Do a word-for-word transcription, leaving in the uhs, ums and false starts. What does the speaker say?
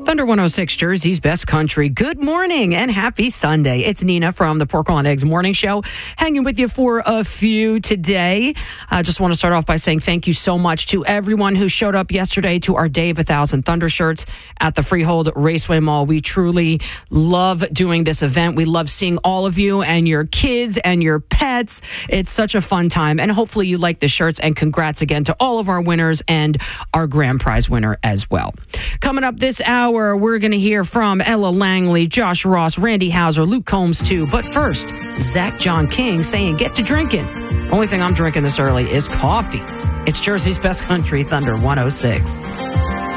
Thunder one oh six, Jersey's best country. Good morning and happy Sunday. It's Nina from the Pork on Eggs Morning Show, hanging with you for a few today. I just want to start off by saying thank you so much to everyone who showed up yesterday to our Day of a Thousand Thunder shirts at the Freehold Raceway Mall. We truly love doing this event. We love seeing all of you and your kids and your pets. It's such a fun time, and hopefully you like the shirts, and congrats again to all of our winners and our grand prize winner as well. Coming up this hour, we're going to hear from Ella Langley, Josh Ross, Randy Hauser, Luke Combs too. But first, Zach John King saying, get to drinking. Only thing I'm drinking this early is coffee. It's Jersey's best country, Thunder one oh six.